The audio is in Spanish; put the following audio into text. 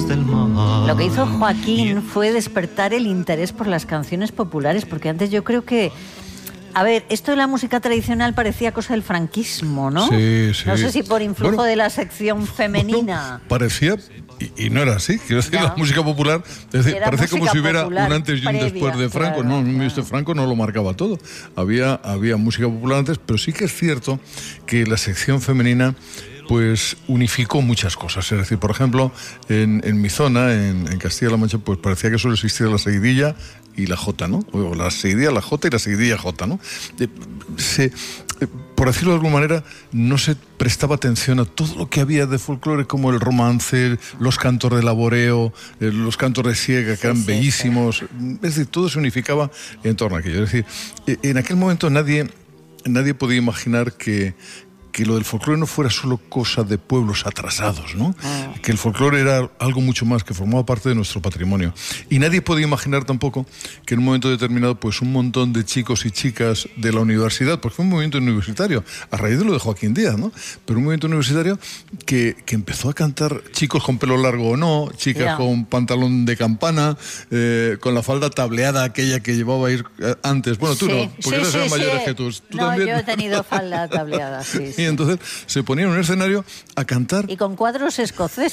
del mar. Lo que hizo Joaquín fue despertar el interés por las canciones populares, porque antes yo creo que... A ver, esto de la música tradicional parecía cosa del franquismo, ¿no? Sí, sí. No sé si por influjo de la sección femenina. Bueno, parecía, y no era así. Quiero decir, la música popular, es decir, parece como si hubiera un antes y un después de Franco. Claro, no, Franco no lo marcaba todo. Había música popular antes, pero sí que es cierto que la sección femenina pues unificó muchas cosas. Es decir, por ejemplo, en mi zona, en Castilla-La Mancha, pues parecía que solo existía la seguidilla y la jota, ¿no? O la seguidilla, la jota y la seguidilla jota, ¿no? Por decirlo de alguna manera, no se prestaba atención a todo lo que había de folclore, como el romance, los cantos de laboreo, los cantos de siega, que eran bellísimos. Es decir, todo se unificaba en torno a aquello. Es decir, en aquel momento nadie podía imaginar que lo del folclore no fuera solo cosa de pueblos atrasados, ¿no? Que el folclore era algo mucho más, que formaba parte de nuestro patrimonio. Y nadie podía imaginar tampoco que en un momento determinado, pues un montón de chicos y chicas de la universidad, porque fue un movimiento universitario, a raíz de lo de Joaquín Díaz, ¿no? Pero un movimiento universitario que empezó a cantar chicos con pelo largo o no, chicas con pantalón de campana, con la falda tableada aquella que llevaba a ir antes. Bueno, tú no, porque eres mayores que tú. ¿Tú no, también? yo he tenido falda tableada, sí. Y entonces se ponía en un escenario a cantar. Y con cuadros escoceses.